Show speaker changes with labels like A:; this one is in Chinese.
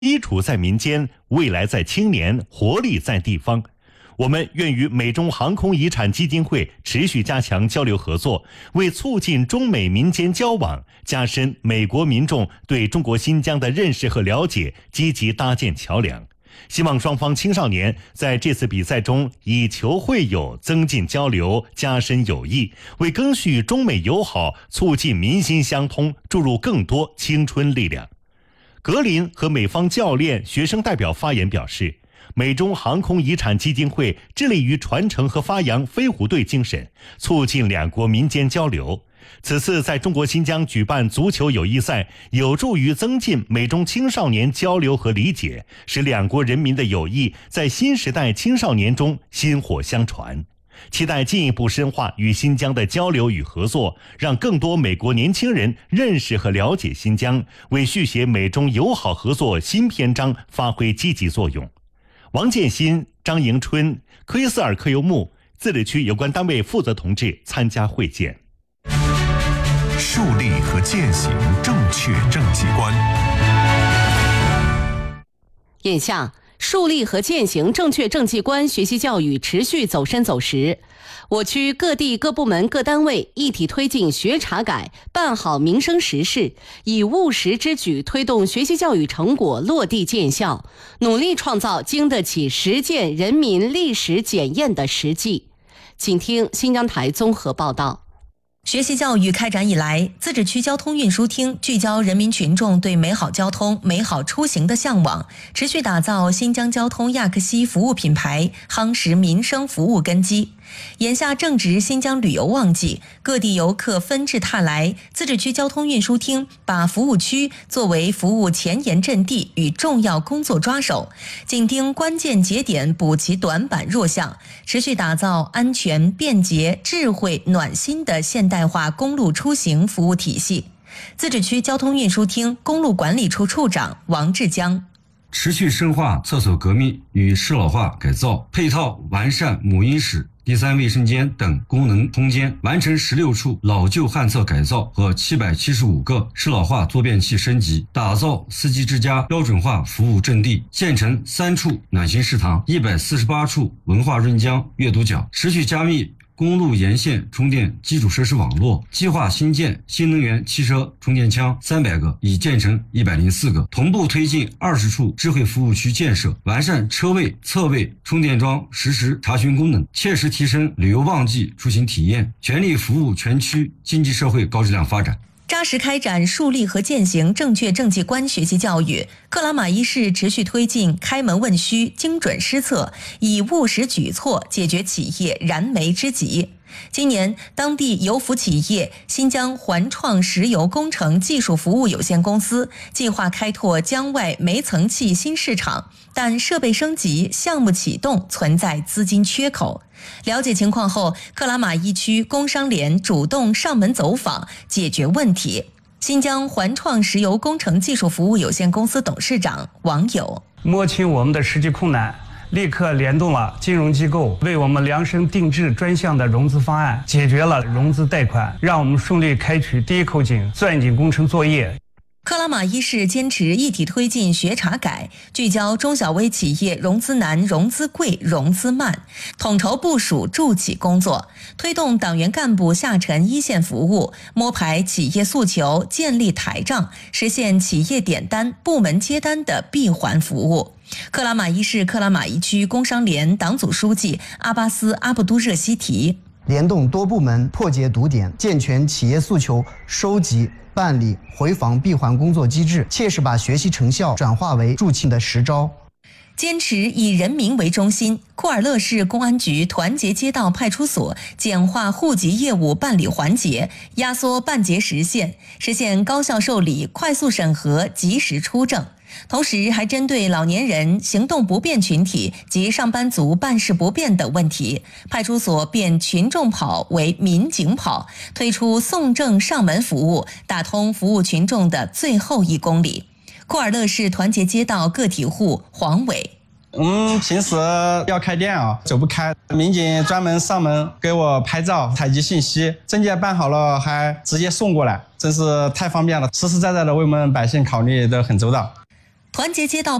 A: 基础在民间，未来在青年，活力在地方。我们愿与美中航空遗产基金会持续加强交流合作，为促进中美民间交往、加深美国民众对中国新疆的认识和了解积极搭建桥梁。希望双方青少年在这次比赛中以球会友，增进交流，加深友谊，为赓续中美友好、促进民心相通注入更多青春力量。格林和美方教练、学生代表发言表示，美中航空遗产基金会致力于传承和发扬飞虎队精神，促进两国民间交流。此次在中国新疆举办足球友谊赛，有助于增进美中青少年交流和理解，使两国人民的友谊在新时代青少年中薪火相传。期待进一步深化与新疆的交流与合作，让更多美国年轻人认识和了解新疆，为续写美中友好合作新篇章发挥积极作用。王建新、张迎春、科伊斯尔克尤木自治区有关单位负责同志参加会见。
B: 树立和践行正确政绩观。
C: 眼下，树立和践行正确政绩观学习教育持续走深走实。我区各地各部门各单位一体推进学查改，办好民生实事，以务实之举推动学习教育成果落地见效，努力创造经得起实践人民历史检验的实际。请听新疆台综合报道。
D: 学习教育开展以来，自治区交通运输厅聚焦人民群众对美好交通、美好出行的向往，持续打造新疆交通亚克西服务品牌，夯实民生服务根基。眼下正值新疆旅游旺季，各地游客纷至沓来，自治区交通运输厅把服务区作为服务前沿阵地与重要工作抓手，紧盯关键节点，补齐短板弱项，持续打造安全、便捷、智慧、暖心的现代化公路出行服务体系。自治区交通运输厅公路管理处处长王志江。
E: 持续深化厕所革命与适老化改造，配套完善母婴室、第三卫生间等功能空间，完成16处老旧旱厕改造和775个适老化坐便器升级，打造司机之家标准化服务阵地，建成3处暖心食堂、148处文化润江阅读角，持续加密公路沿线充电基础设施网络，计划新建新能源汽车充电枪300个，已建成104个，同步推进20处智慧服务区建设，完善车位、侧位充电桩实时查询功能，切实提升旅游旺季出行体验，全力服务全区经济社会高质量发展。
D: 扎实开展树立和践行正确政绩观学习教育，克拉玛依市持续推进开门问需、精准施策，以务实举措解决企业燃眉之急。今年，当地油服企业新疆环创石油工程技术服务有限公司计划开拓疆外煤层气新市场，但设备升级、项目启动存在资金缺口。了解情况后，克拉玛依区工商联主动上门走访，解决问题。新疆环创石油工程技术服务有限公司董事长王友
F: 摸清我们的实际困难，立刻联动了金融机构，为我们量身定制专项的融资方案，解决了融资贷款，让我们顺利开取第一口井钻井工程作业。
D: 克拉玛依市坚持一体推进学查改，聚焦中小微企业融资难、融资贵、融资慢，统筹部署助企工作，推动党员干部下沉一线服务，摸排企业诉求，建立台账，实现企业点单、部门接单的闭环服务。克拉玛依市克拉玛依区工商联党组书记阿巴斯·阿布都热西提，
G: 联动多部门破解堵点，健全企业诉求收集、办理、回访闭环工作机制，切实把学习成效转化为助企的实招。
D: 坚持以人民为中心，库尔勒市公安局团结街道派出所简化户籍业务办理环节，压缩办结时限，实现高效受理、快速审核、及时出证。同时还针对老年人、行动不便群体及上班族办事不便等问题，派出所变群众跑为民警跑，推出送证上门服务，打通服务群众的最后1公里。库尔勒市团结街道个体户黄伟，
H: 平时要开店走不开，民警专门上门给我拍照、采集信息，证件办好了还直接送过来，真是太方便了，实实在在的为我们百姓考虑得很周到。
D: 团结街道